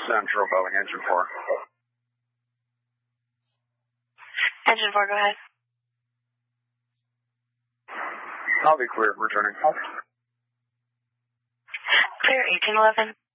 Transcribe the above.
Central, Boeing Engine 4. Engine 4, go ahead. I'll be clear, returning. Clear 1811.